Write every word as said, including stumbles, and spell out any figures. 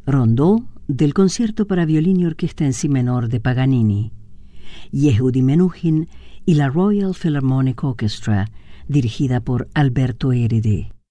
Rondó del concierto para violín y orquesta en si menor de Paganini, Yehudi Menuhin y la Royal Philharmonic Orchestra, dirigida por Alberto Heredia.